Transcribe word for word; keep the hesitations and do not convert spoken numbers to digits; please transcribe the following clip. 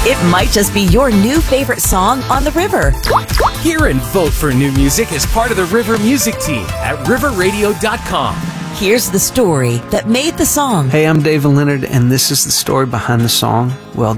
It might just be your new favorite song on the river. Hear and vote for new music as part of the River Music Team at river radio dot com. Here's the story that made the song. Hey, I'm David Leonard, and this is the story behind the song, Well